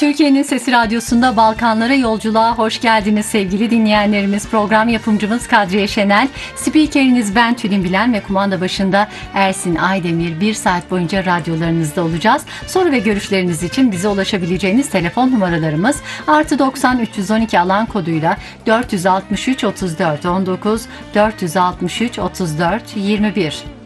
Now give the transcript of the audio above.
Türkiye'nin Sesi Radyosu'nda Balkanlara Yolculuğa hoş geldiniz sevgili dinleyenlerimiz. Program yapımcımız Kadriye Şenel, spikeriniz ben Tülin Bilen ve kumanda başında Ersin Aydemir. Bir saat boyunca radyolarınızda olacağız. Soru ve görüşleriniz için bize ulaşabileceğiniz telefon numaralarımız +90 312 alan koduyla 463 34 19 463 34 21.